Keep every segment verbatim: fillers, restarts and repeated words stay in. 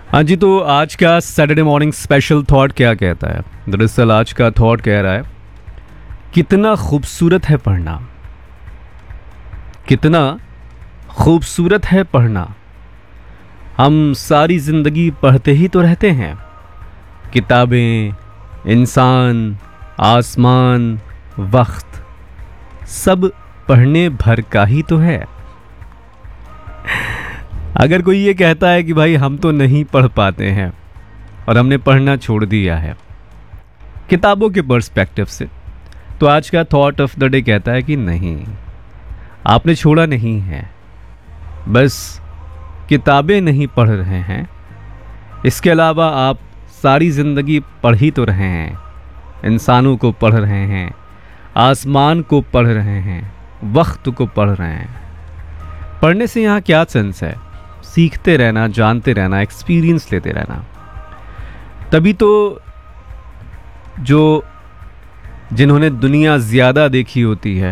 हाँ जी, तो आज का सैटरडे मॉर्निंग स्पेशल थॉट क्या कहता है? दरअसल आज का थॉट कह रहा है, कितना खूबसूरत है पढ़ना, कितना खूबसूरत है पढ़ना। हम सारी ज़िंदगी पढ़ते ही तो रहते हैं। किताबें, इंसान, आसमान, वक्त, सब पढ़ने भर का ही तो है। अगर कोई ये कहता है कि भाई हम तो नहीं पढ़ पाते हैं और हमने पढ़ना छोड़ दिया है किताबों के पर्सपेक्टिव से, तो आज का थॉट ऑफ द डे कहता है कि नहीं, आपने छोड़ा नहीं है, बस किताबें नहीं पढ़ रहे हैं, इसके अलावा आप सारी ज़िंदगी पढ़ ही तो रहे हैं। इंसानों को पढ़ रहे हैं, आसमान को पढ़ रहे हैं, वक्त को पढ़ रहे हैं। पढ़ने से यहाँ क्या सेंस है? सीखते रहना, जानते रहना, एक्सपीरियंस लेते रहना। तभी तो जो जिन्होंने दुनिया ज़्यादा देखी होती है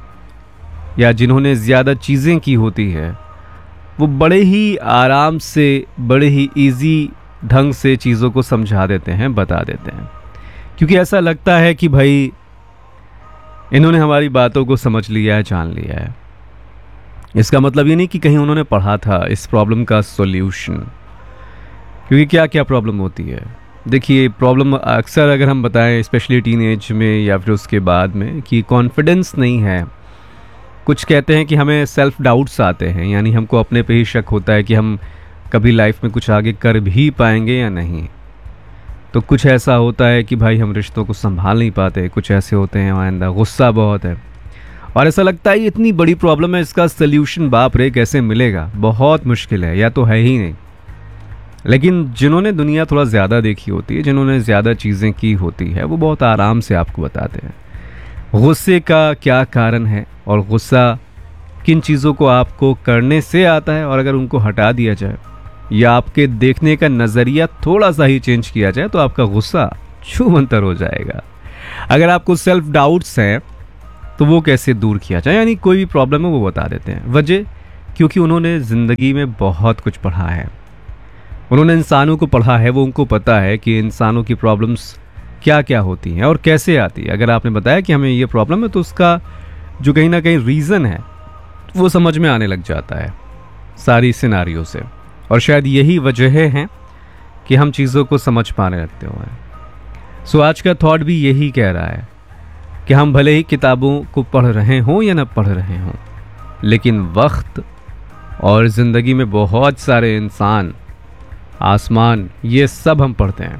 या जिन्होंने ज़्यादा चीज़ें की होती है, वो बड़े ही आराम से, बड़े ही इजी ढंग से चीज़ों को समझा देते हैं, बता देते हैं, क्योंकि ऐसा लगता है कि भाई इन्होंने हमारी बातों को समझ लिया है, जान लिया है। इसका मतलब ये नहीं कि कहीं उन्होंने पढ़ा था इस प्रॉब्लम का सॉल्यूशन, क्योंकि क्या क्या प्रॉब्लम होती है। देखिए, प्रॉब्लम अक्सर अगर हम बताएं, स्पेशली टीनेज में या फिर उसके बाद में, कि कॉन्फिडेंस नहीं है। कुछ कहते हैं कि हमें सेल्फ डाउट्स आते हैं, यानी हमको अपने पे ही शक होता है कि हम कभी लाइफ में कुछ आगे कर भी पाएंगे या नहीं। तो कुछ ऐसा होता है कि भाई हम रिश्तों को संभाल नहीं पाते। कुछ ऐसे होते हैं हमारे अंदर गुस्सा बहुत है और ऐसा लगता है ये इतनी बड़ी प्रॉब्लम है, इसका सल्यूशन बाप रे कैसे मिलेगा, बहुत मुश्किल है या तो है ही नहीं। लेकिन जिन्होंने दुनिया थोड़ा ज़्यादा देखी होती है, जिन्होंने ज़्यादा चीज़ें की होती है, वो बहुत आराम से आपको बताते हैं गुस्से का क्या कारण है और गुस्सा किन चीज़ों को आपको करने से आता है, और अगर उनको हटा दिया जाए या आपके देखने का नज़रिया थोड़ा सा ही चेंज किया जाए तो आपका गुस्सा छूमंतर हो जाएगा। अगर आपको सेल्फ डाउट्स हैं तो वो कैसे दूर किया जाए, यानी कोई भी प्रॉब्लम है वो बता देते हैं। वजह, क्योंकि उन्होंने ज़िंदगी में बहुत कुछ पढ़ा है, उन्होंने इंसानों को पढ़ा है, वो उनको पता है कि इंसानों की प्रॉब्लम्स क्या क्या होती हैं और कैसे आती है। अगर आपने बताया कि हमें ये प्रॉब्लम है तो उसका जो कहीं ना कहीं रीज़न है वो समझ में आने लग जाता है सारी सिनारियों से, और शायद यही वजह है कि हम चीज़ों को समझ पाने लगते हुए हैं। सो आज का थॉट भी यही कह रहा है कि हम भले ही किताबों को पढ़ रहे हों या ना पढ़ रहे हों, लेकिन वक्त और ज़िंदगी में बहुत सारे इंसान, आसमान, ये सब हम पढ़ते हैं।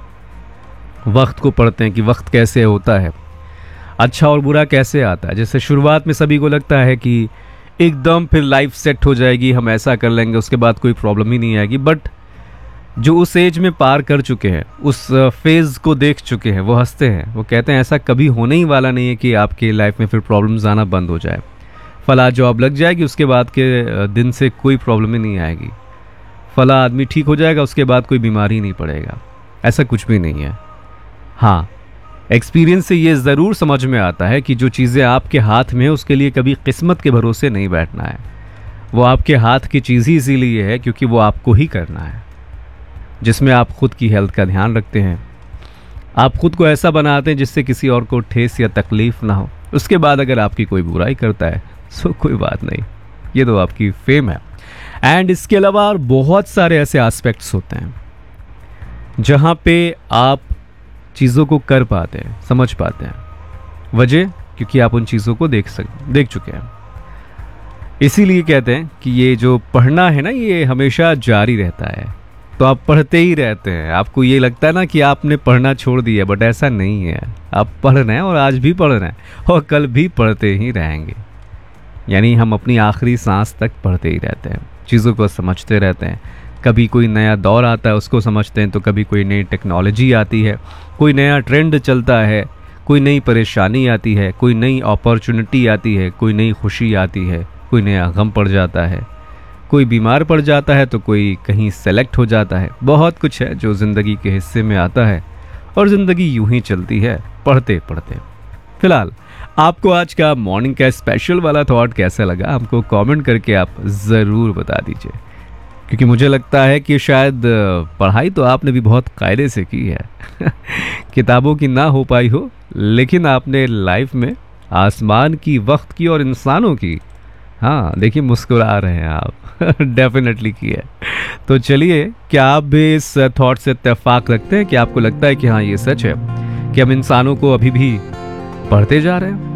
वक्त को पढ़ते हैं कि वक्त कैसे होता है, अच्छा और बुरा कैसे आता है। जैसे शुरुआत में सभी को लगता है कि एकदम फिर लाइफ सेट हो जाएगी, हम ऐसा कर लेंगे, उसके बाद कोई प्रॉब्लम ही नहीं आएगी। बट जो उस एज में पार कर चुके हैं, उस फेज़ को देख चुके हैं, वो हंसते हैं, वो कहते हैं ऐसा कभी होने ही वाला नहीं है कि आपके लाइफ में फिर प्रॉब्लम्स आना बंद हो जाए। फला जॉब लग जाएगी, उसके बाद के दिन से कोई प्रॉब्लम ही नहीं आएगी। फला आदमी ठीक हो जाएगा, उसके बाद कोई बीमारी नहीं पड़ेगा। ऐसा कुछ भी नहीं है। हाँ, एक्सपीरियंस से ये ज़रूर समझ में आता है कि जो चीज़ें आपके हाथ में है उसके लिए कभी किस्मत के भरोसे नहीं बैठना है। वो आपके हाथ की चीज़ ही इसीलिए है क्योंकि वो आपको ही करना है, जिसमें आप खुद की हेल्थ का ध्यान रखते हैं, आप खुद को ऐसा बनाते हैं जिससे किसी और को ठेस या तकलीफ ना हो। उसके बाद अगर आपकी कोई बुराई करता है सो कोई बात नहीं, ये तो आपकी फेम है। एंड इसके अलावा और बहुत सारे ऐसे एस्पेक्ट्स होते हैं जहाँ पे आप चीज़ों को कर पाते हैं, समझ पाते हैं। वजह, क्योंकि आप उन चीज़ों को देख सक देख चुके हैं। इसीलिए कहते हैं कि ये जो पढ़ना है ना, ये हमेशा जारी रहता है। तो आप पढ़ते ही रहते हैं। आपको ये लगता है ना कि आपने पढ़ना छोड़ दिया, बट ऐसा नहीं है। आप पढ़ रहे हैं और आज भी पढ़ रहे हैं और कल भी पढ़ते ही रहेंगे। यानी हम अपनी आखिरी सांस तक पढ़ते ही रहते हैं, चीज़ों को समझते रहते हैं। कभी कोई नया दौर आता है उसको समझते हैं, तो कभी कोई नई टेक्नोलॉजी आती है, कोई नया ट्रेंड चलता है, कोई नई परेशानी आती है, कोई नई अपॉर्चुनिटी आती है, कोई नई खुशी आती है, कोई नया गम पड़ जाता है, कोई बीमार पड़ जाता है, तो कोई कहीं सेलेक्ट हो जाता है। बहुत कुछ है जो ज़िंदगी के हिस्से में आता है और ज़िंदगी यूं ही चलती है पढ़ते पढ़ते। फिलहाल आपको आज का मॉर्निंग का स्पेशल वाला थॉट कैसा लगा, हमको कमेंट करके आप ज़रूर बता दीजिए। क्योंकि मुझे लगता है कि शायद पढ़ाई तो आपने भी बहुत कायदे से की है किताबों की ना हो पाई हो, लेकिन आपने लाइफ में आसमान की, वक्त की और इंसानों की, हाँ देखिए मुस्कुरा रहे हैं आप डेफिनेटली की है। तो चलिए, क्या आप भी इस थॉट से इत्तेफाक रखते हैं कि आपको लगता है कि हाँ ये सच है कि हम इंसानों को अभी भी पढ़ते जा रहे हैं?